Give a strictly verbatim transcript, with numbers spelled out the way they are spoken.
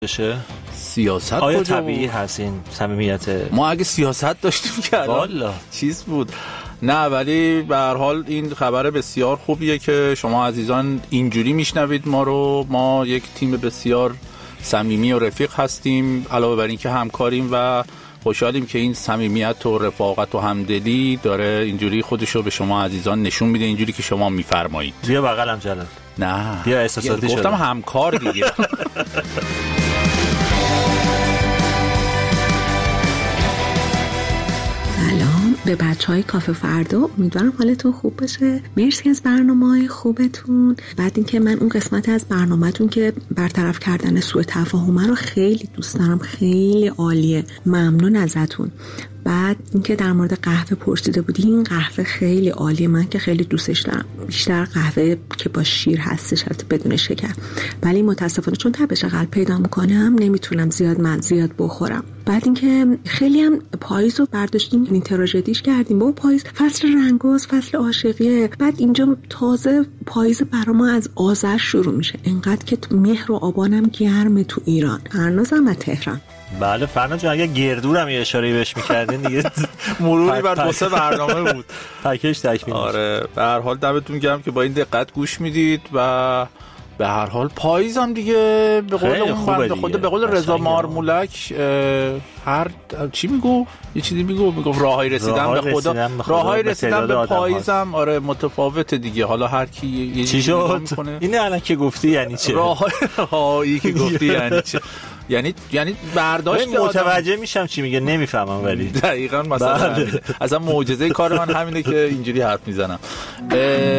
بشه؟ سیاست آیا کجا طبیعی بود؟ هست این صمیمیت؟ ما اگه سیاست داشتیم که والا چیز بود. نه ولی به هر حال این خبر بسیار خوبیه که شما عزیزان اینجوری میشنوید ما رو. ما یک تیم بسیار صمیمی و رفیق هستیم، علاوه بر این که همکاریم و خوشحالیم که این صمیمیت و رفاقت و همدلی داره اینجوری خودشو به شما عزیزان نشون میده، اینجوری که شما میفرمایید. بیا بغلم جلال. نه بیا احساساتی شد. گفتم همکار دیگه. سلام به بچهای کافه فردا، امیدوارم حالتون خوب باشه. مرسی از برنامه‌های خوبتون. بعد اینکه من اون قسمت از برنامه‌تون که برطرف کردن سوء تفاهم رو خیلی دوست دارم، خیلی عالیه، ممنون ازتون. بعد اینکه در مورد قهوه پرسیده بودی، این قهوه خیلی عالیه، من که خیلی دوستش دارم، بیشتر قهوه که با شیر هستش البته بدون شکر، ولی متاسفانه چون تبش قلب پیدا میکنم نمیتونم زیاد من زیاد بخورم. بعد اینکه خیلی هم پاییز رو برداشتیم این تراژدیش کردیم، با پاییز فصل رنگاز، فصل عاشقیه. بعد اینجا تازه پاییز برا ما از آذر شروع میشه، انقدر که مهر و آبانم گرمه تو ایران، فرنازم و تهران. بله فرناز جان، اگه گردورم یه اشاره‌ای بهش می‌کردین دیگه مروری بر دو سه برنامه بود. پکیج تکمیل. آره به هر حال دمتون گرم که با این دقت گوش میدید و به هر حال پاییز هم دیگه به قول اون بنده خود به قول رضا مارمولک هر چی میگفت یه چیزی میگفت میگفت راههای رسیدن به خدا، راههای رسیدن به پاییز هم آره متفاوته دیگه. حالا هر کی یه چی شد این الان که گفتی یعنی چه؟ راههایی که گفتی یعنی چه؟ یعنی یعنی برداشت متوجه میشم چی میگه، نمیفهمم ولی دقیقاً مثلا اصلا معجزه کار من همینه که اینجوری حرف میزنم.